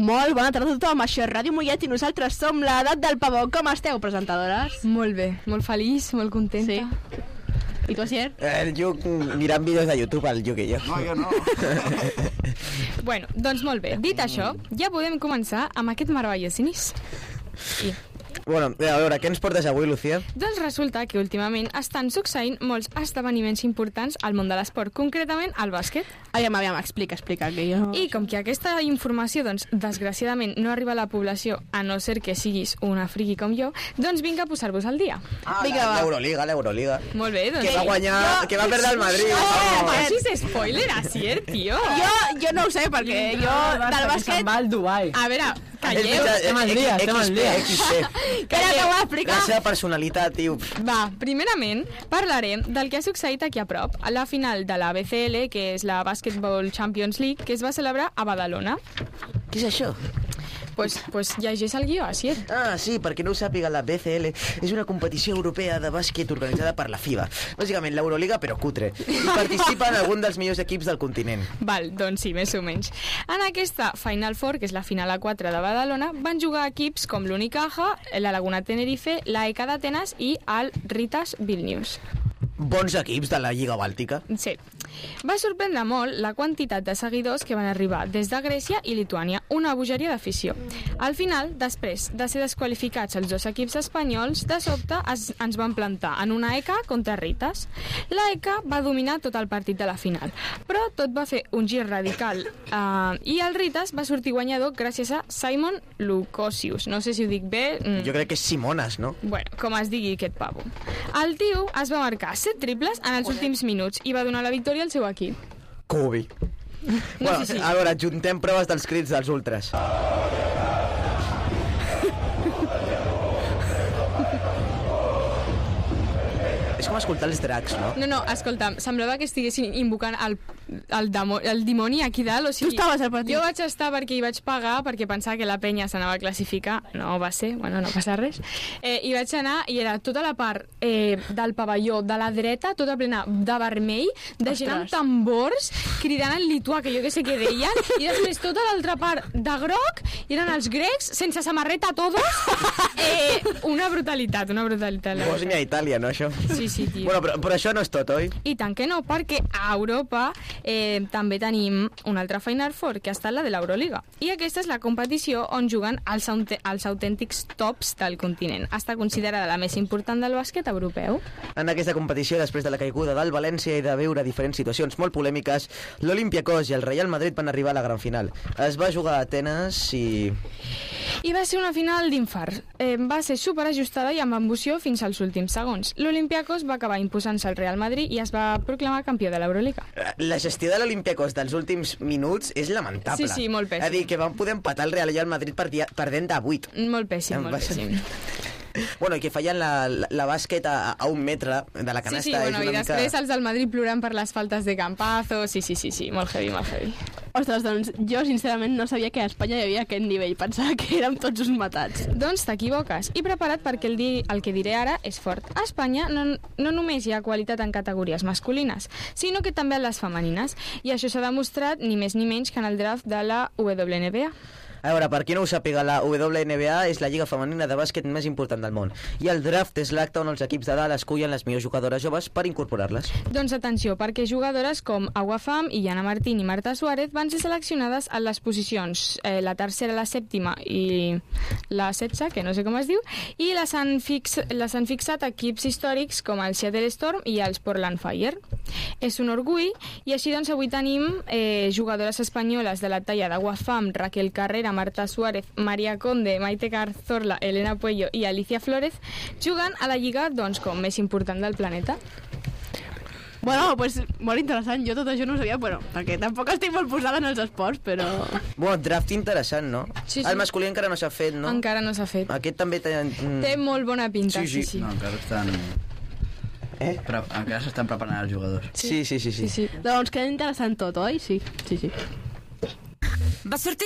Molt bona tarda a tothom, això és Ràdio Mollet i nosaltres som l'edat del pavó. Com esteu, presentadores? Molt bé, molt feliç, molt contenta. Sí. I tu, Asier? El Lluc mirant vídeos de YouTube, el Lluc i jo. No, jo no. Bueno, doncs molt bé. Dit això, ja podem començar amb aquest meravellós inici. Bueno, a veure, què ens portes avui, Lucía? Doncs resulta que últimament estan succeint molts esdeveniments importants al món de l'esport, concretament al bàsquet. Aviam, explica, que jo... I com que aquesta informació, doncs, desgraciadament no arriba a la població, a no ser que siguis una friki com jo, doncs vinc a posar-vos al dia. L'Euroliga. Molt bé, doncs... Que va guanyar, que va perdre el Madrid. Facis spoiler, Asier, tio. Jo no ho sé, perquè jo del bàsquet... Se'n va al Dubai. A veure, calleu. Estem al dia. Espera que ho ha d'explicar. La seva personalitat, tio. Va, primerament parlarem del que ha succeït aquí a prop, a la final de la BCL, que és la Basketball Champions League, que es va celebrar a Badalona. Què és això? Pues llegeix el guió, Asier. Ah, sí, perquè no ho sàpiga, la BCL és una competició europea de bàsquet organitzada per la FIBA. Bàsicament l'Euroliga, però cutre. I participen alguns dels millors equips del continent. Val, doncs sí, més o menys. En aquesta Final Four, que és la final A4 de Badalona, van jugar equips com l'Unicaja, la Laguna Tenerife, l'AEK d'Atenes i el Ritas Vilnius. Bons equips de la Lliga Bàltica. Sí. Va sorprendre molt la quantitat de seguidors que van arribar des de Grècia i Lituània, una bogeria d'afició. Al final, després de ser desqualificats els dos equips espanyols, de sobte ens van plantar en una ECA contra Ritas. La ECA va dominar tot el partit de la final, però tot va fer un gir radical i el Ritas va sortir guanyador gràcies a Simon Lukosius. No sé si ho dic bé. Jo crec que és Simonas, no? Bueno, com es digui aquest pavo. El tio es va marcar 7 triples en els últims minuts i va donar la victòria al seu equip. Kobe. Bueno, sí. a veure, juntem proves dels crits dels ultres. És com escoltar els dracs, no? No, escolta, semblava que estiguessin invocant el dimoni aquí dalt, o sigui... Tu estaves al partit? Jo vaig estar perquè hi vaig pagar, perquè pensava que la penya s'anava a classificar, no va ser, bueno, no passa res, i vaig anar i era tota la part del pavelló de la dreta, tota plena de vermell, de gent amb tambors, cridant en lituà, que jo que sé què deien, i després tota l'altra part de groc, i eren els grecs, sense samarreta todos, una brutalitat. Bòsnia i Itàlia, no, això? Sí, tio. Bueno, però això no és tot, oi? I tant que no, perquè a Europa també tenim una altra Final Four, que ha estat la de l'Euroliga. I aquesta és la competició on juguen els autèntics tops del continent. Està considerada la més important del bàsquet europeu. En aquesta competició, després de la caiguda del València i de veure diferents situacions molt polèmiques, l'Olympiacos i el Real Madrid van arribar a la gran final. Es va jugar a Atenes i va ser una final d'infart. Va ser superajustada i amb emoció fins als últims segons. L'Olympiacos va acabar imposant-se al Real Madrid i es va proclamar campió de l'Euroliga. La gestió de l'Olympiacos dels últims minuts és lamentable. Sí, molt pèssim. És a dir, que van poder empatar el Real i el Madrid perdent de 8. Molt pèssim. Bueno, i que fallen la bàsquet a un metre de la canasta. Sí, bueno, i després mica... els del Madrid plorant per les faltes de Campazo. Sí, molt heavy. Ostres, doncs jo sincerament no sabia que a Espanya hi havia aquest nivell. Pensava que érem tots uns matats. Doncs t'equivoques. I prepara't perquè el que diré ara és fort. A Espanya no només hi ha qualitat en categories masculines, sinó que també en les femenines. I això s'ha demostrat ni més ni menys que en el draft de la WNBA. A veure, per qui no ho sàpiga, la WNBA és la lliga femenina de bàsquet més important del món. I el draft és l'acte on els equips de dalt escullen les millors jugadores joves per incorporar-les. Doncs atenció, perquè jugadores com Agua Fam, Iana Martín i Marta Suárez van ser seleccionades en les posicions la tercera, la sèptima i la 16, que no sé com es diu, i les han fixat equips històrics com el Seattle Storm i els Portland Fire. És un orgull, i així doncs avui tenim jugadores espanyoles de la talla d'Agua Fam, Raquel Carrera, Marta Suárez, María Conde, Maite Cazorla, Elena Puello i Alicia Flórez jugant a la lliga doncs, com més important del planeta. Bueno, pues molt interessant. Jo tot això no ho sabia, però perquè tampoc estic molt posada en els esports, però... Bueno, draft interessant, no? Sí. El masculí encara no s'ha fet, no? Encara no s'ha fet. Aquest també té... Té molt bona pinta, sí. No, encara estan... encara s'estan preparant els jugadors. Sí. Doncs que interessant tot, oi? Sí. Va sortir